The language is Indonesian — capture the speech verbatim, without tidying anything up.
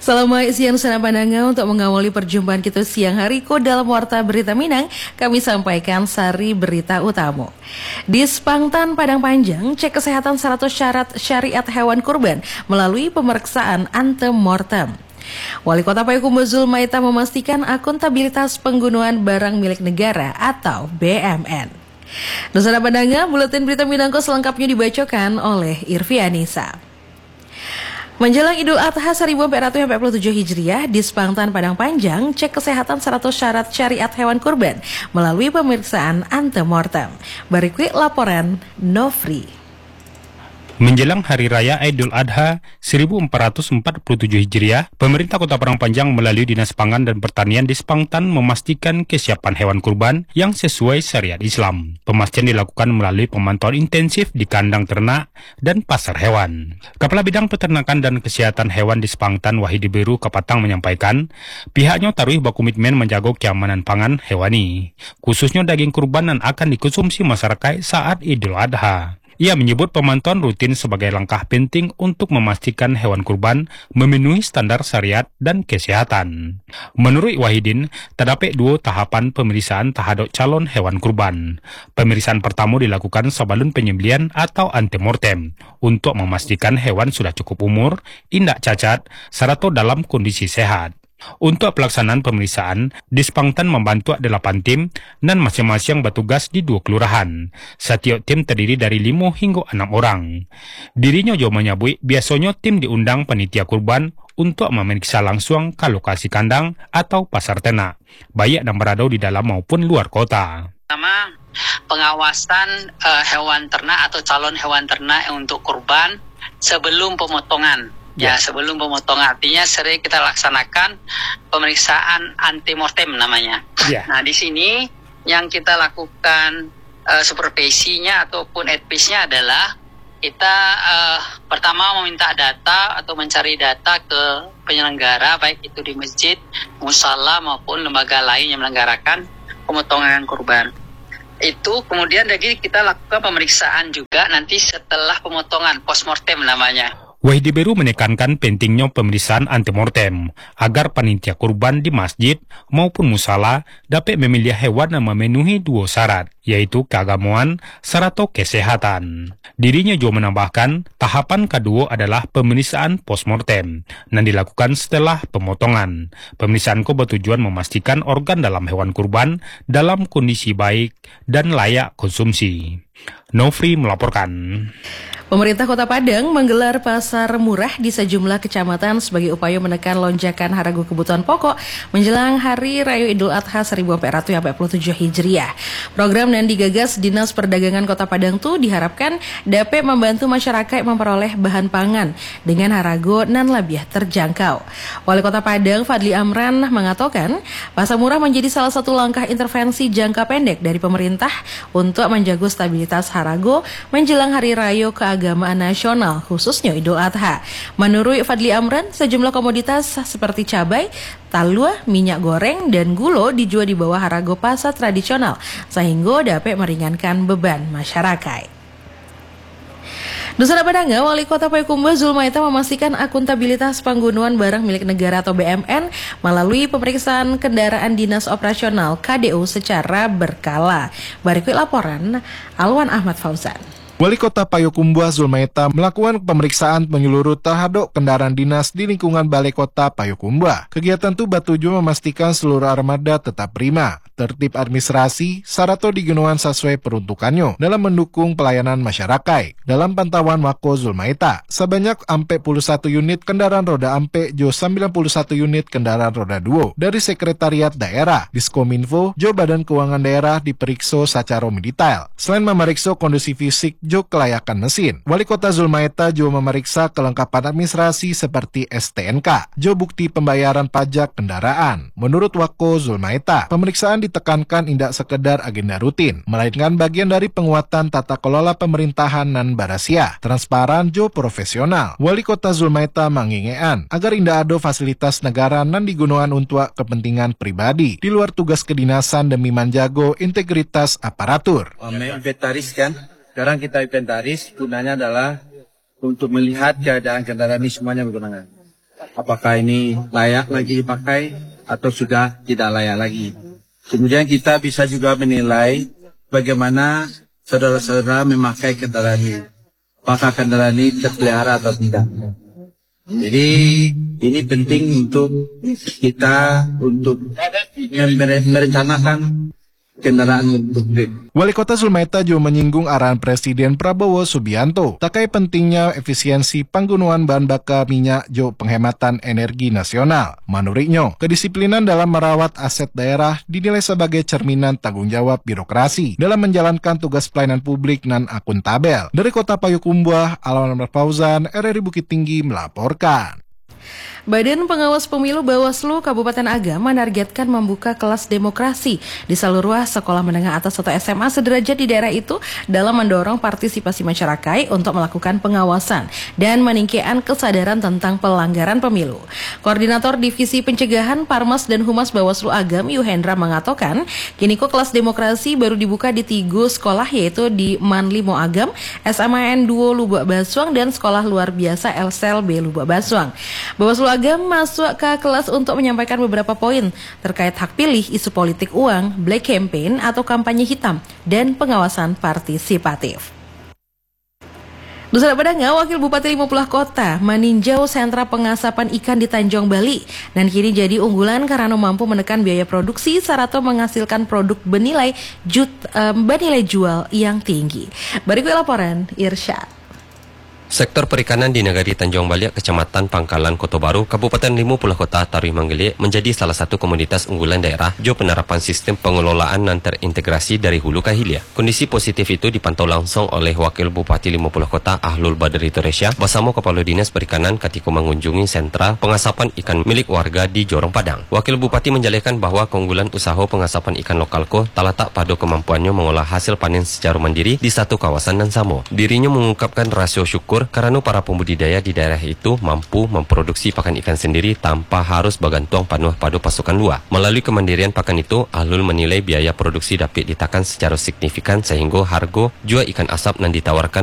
Selamat siang Sana Pandangan, untuk mengawali perjumpaan kita siang hari ko dalam Warta Berita Minang, kami sampaikan sari berita utama. Di Spangtan Padang Panjang, cek kesehatan seratus syarat syariat hewan kurban melalui pemeriksaan antemortem. Wali Kota Payakumbuh Zulmaita memastikan akuntabilitas penggunaan barang milik negara atau B M N. Sana Pandangan, buletin berita Minangko selengkapnya dibacakan oleh Irfi Anissa. Menjelang Idul Adha seribu empat ratus empat puluh tujuh Hijriah, di Spangtan Padang Panjang, cek kesehatan seratus syarat syariat hewan kurban melalui pemeriksaan antemortem. Berikut laporan Nofri. Menjelang Hari Raya Idul Adha seribu empat ratus empat puluh tujuh Hijriah, pemerintah Kota Padang Panjang melalui Dinas Pangan dan Pertanian di Spangtan memastikan kesiapan hewan kurban yang sesuai syariat Islam. Pemastian dilakukan melalui pemantauan intensif di kandang ternak dan pasar hewan. Kepala Bidang Peternakan dan Kesehatan Hewan di Spangtan, Wahidi Beru Kapatang, menyampaikan pihaknya taruh berkomitmen menjaga keamanan pangan hewani, khususnya daging kurban yang akan dikonsumsi masyarakat saat Idul Adha. Ia menyebut pemantauan rutin sebagai langkah penting untuk memastikan hewan kurban memenuhi standar syariat dan kesehatan. Menurut Wahidin, terdapat dua tahapan pemeriksaan terhadap calon hewan kurban. Pemeriksaan pertama dilakukan sebelum penyembelihan atau antemortem untuk memastikan hewan sudah cukup umur, indak cacat, serta dalam kondisi sehat. Untuk pelaksanaan pemeriksaan, di Spangtan membantu delapan tim dan masing-masing bertugas di dua kelurahan. Setiap tim terdiri dari lima hingga enam orang. Dirinya juga menyebut biasanya tim diundang panitia kurban untuk memeriksa langsung ke lokasi kandang atau pasar ternak, baik yang berada di dalam maupun luar kota. Pertama, pengawasan uh, hewan ternak atau calon hewan ternak untuk kurban sebelum pemotongan. Ya, sebelum pemotongan, artinya sering kita laksanakan pemeriksaan antemortem namanya. Ya. Nah, di sini yang kita lakukan uh, supervisinya ataupun advice-nya adalah kita uh, pertama meminta data atau mencari data ke penyelenggara, baik itu di masjid, musala maupun lembaga lain yang menyelenggarakan pemotongan kurban. Itu kemudian lagi kita lakukan pemeriksaan juga nanti setelah pemotongan, postmortem namanya. Wahidi Beru menekankan pentingnya pemeriksaan antemortem agar panitia kurban di masjid maupun musala dapat memilih hewan yang memenuhi dua syarat, yaitu keagamaan serta kesehatan. Dirinya juga menambahkan tahapan kedua adalah pemeriksaan postmortem yang dilakukan setelah pemotongan. Pemeriksaan itu bertujuan memastikan organ dalam hewan kurban dalam kondisi baik dan layak konsumsi. Nofri melaporkan. Pemerintah Kota Padang menggelar pasar murah di sejumlah kecamatan sebagai upaya menekan lonjakan harga kebutuhan pokok menjelang Hari Raya Idul Adha seribu empat ratus empat puluh tujuh Hijriah. Program yang digagas Dinas Perdagangan Kota Padang itu diharapkan dapat membantu masyarakat memperoleh bahan pangan dengan harga nan lebih terjangkau. Wali Kota Padang Fadli Amran mengatakan pasar murah menjadi salah satu langkah intervensi jangka pendek dari pemerintah untuk menjaga stabilitas harga menjelang Hari Raya Keagamaan Nasional, khususnya Idul Adha. Menurut Fadli Amran, sejumlah komoditas seperti cabai, talua, minyak goreng, dan gula dijual di bawah harga pasar tradisional, sehingga dapat meringankan beban masyarakat. Sana Pandangan, Wali Kota Payakumbuh Zulmaita memastikan akuntabilitas penggunaan barang milik negara atau B M N melalui pemeriksaan kendaraan dinas operasional K D U secara berkala. Berikut laporan Alwan Ahmad Fauzan. Wali Kota Payakumbuh Zulmaita melakukan pemeriksaan menyeluruh terhadap kendaraan dinas di lingkungan Balai Kota Payakumbuh. Kegiatan itu bertujuan memastikan seluruh armada tetap prima, tertib administrasi, serta digunakan sesuai peruntukannya dalam mendukung pelayanan masyarakat. Dalam pantauan Wako Zulmaita, sebanyak empat puluh satu unit kendaraan roda empat jo sembilan puluh satu unit kendaraan roda dua dari Sekretariat Daerah, Diskominfo, Jo Badan Keuangan Daerah diperiksa secara mendetail. Selain memeriksa kondisi fisik jo kelayakan mesin, Wali Kota Zulmaita juga memeriksa kelengkapan administrasi seperti S T N K, jo bukti pembayaran pajak kendaraan. Menurut Wako Zulmaita, pemeriksaan ditekankan tidak sekedar agenda rutin, melainkan bagian dari penguatan tata kelola pemerintahan dan barasia, transparan jo profesional. Wali Kota Zulmaita mengingatkan agar tidak ada fasilitas negara nan digunakan untuk kepentingan pribadi di luar tugas kedinasan demi menjaga integritas aparatur. Inventaris kan? Sekarang kita inventaris, gunanya adalah untuk melihat keadaan kendaraan ini semuanya bagaimana. apakah ini layak lagi dipakai atau sudah tidak layak lagi. Kemudian kita bisa juga menilai bagaimana saudara-saudara memakai kendaraan ini. Apakah kendaraan ini terpelihara atau tidak. Jadi ini penting untuk kita untuk merencanakan kendaraan untuk Wali Kota Sulmeta juga menyinggung arahan Presiden Prabowo Subianto terkait pentingnya efisiensi penggunaan bahan bakar minyak jo penghematan energi nasional. Menurutnya, kedisiplinan dalam merawat aset daerah dinilai sebagai cerminan tanggung jawab birokrasi dalam menjalankan tugas pelayanan publik nan akuntabel. Dari Kota Payakumbuh, Alwan Fauzan, R R I Bukit Tinggi melaporkan. Badan Pengawas Pemilu Bawaslu Kabupaten Agam menargetkan membuka kelas demokrasi di seluruh sekolah menengah atas atau S M A sederajat di daerah itu dalam mendorong partisipasi masyarakat untuk melakukan pengawasan dan meningkatkan kesadaran tentang pelanggaran pemilu. Koordinator Divisi Pencegahan Parmas dan Humas Bawaslu Agam Yuhendra mengatakan, kini kok kelas demokrasi baru dibuka di tiga sekolah yaitu di Manlimo Agam, S M A N dua Lubak Basuang dan Sekolah Luar Biasa L S L B Lubak Basuang. Bawaslu Agam masuk ke kelas untuk menyampaikan beberapa poin terkait hak pilih, isu politik uang, black campaign atau kampanye hitam, dan pengawasan partisipatif. Saudara Padang, Wakil Bupati Lima Pulau Kota meninjau sentra pengasapan ikan di Tanjung Bali dan kini jadi unggulan karena mampu menekan biaya produksi serta menghasilkan produk bernilai jut, um, bernilai jual yang tinggi. Berikut laporan Irsyad. Sektor perikanan di Negari Tanjung Bali, Kecamatan Pangkalan, Kota Baru, Kabupaten Lima Pulau Kota, Tarui Manggelik menjadi salah satu komoditas unggulan daerah jo penerapan sistem pengelolaan dan terintegrasi dari hulu ke hilir. Kondisi positif itu dipantau langsung oleh Wakil Bupati Lima Pulau Kota Ahlul Badri Toresya bersama Kepala Dinas Perikanan ketika mengunjungi sentra pengasapan ikan milik warga di Jorong Padang. Wakil Bupati menjelaskan bahwa keunggulan usaha pengasapan ikan lokalko terletak pada kemampuannya mengolah hasil panen secara mandiri di satu kawasan dan sama. Dirinya mengungkapkan rasio syukur karena para pembudidaya di daerah itu mampu memproduksi pakan ikan sendiri tanpa harus bergantung penuh pada pasokan luar. Melalui kemandirian pakan itu, Ahlul menilai biaya produksi dapat ditekan secara signifikan sehingga harga jual ikan asap yang ditawarkan